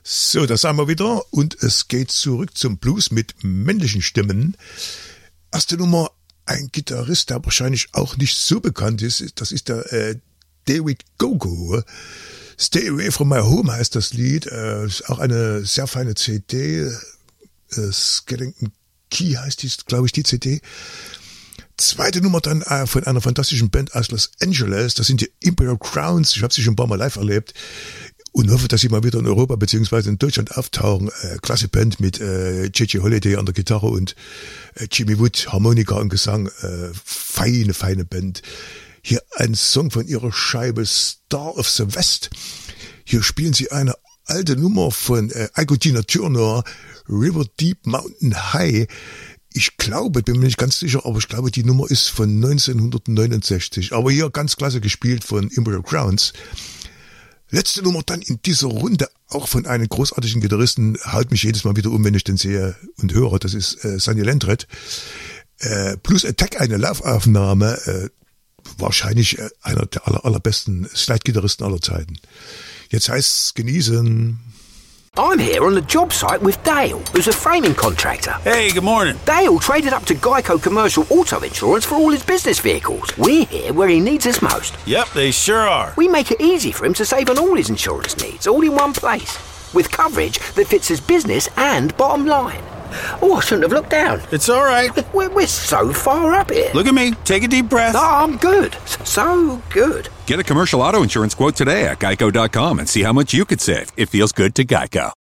So, da sind wir wieder und es geht zurück zum Blues mit männlichen Stimmen. Erste Nummer, ein Gitarrist, der wahrscheinlich auch nicht so bekannt ist, das ist der David Gogo. Stay Away From My Home heißt das Lied, ist auch eine sehr feine CD, Skellington Key heißt die, glaube ich, die CD. Zweite Nummer dann von einer fantastischen Band aus Los Angeles, das sind die Imperial Crowns, ich habe sie schon ein paar Mal live erlebt und hoffe, dass sie mal wieder in Europa bzw. in Deutschland auftauchen. Klasse Band mit J.J. Holiday an der Gitarre und Jimmy Wood, Harmonika und Gesang, feine Band. Hier ein Song von ihrer Scheibe Star of the West. Hier spielen sie eine alte Nummer von Ike Tina Turner, River Deep Mountain High. Ich glaube, bin mir nicht ganz sicher, aber ich glaube, die Nummer ist von 1969. Aber hier ganz klasse gespielt von Imperial Crowns. Letzte Nummer dann in dieser Runde, auch von einem großartigen Gitarristen, haut mich jedes Mal wieder um, wenn ich den sehe und höre. Das ist Sonny Landreth. Plus Attack, eine Live-Aufnahme, wahrscheinlich einer der allerbesten Slide-Gitarristen aller Zeiten. Jetzt heißt's genießen. I'm here on the job site with Dale, who's a framing contractor. Hey, good morning. Dale traded up to Geico Commercial Auto Insurance for all his business vehicles. We're here where he needs us most. Yep, they sure are. We make it easy for him to save on all his insurance needs, all in one place, with coverage that fits his business and bottom line. Oh, I shouldn't have looked down. It's all right. We're so far up here. Look at me. Take a deep breath. Oh, I'm good. So good. Get a commercial auto insurance quote today at geico.com and see how much you could save. It feels good to Geico.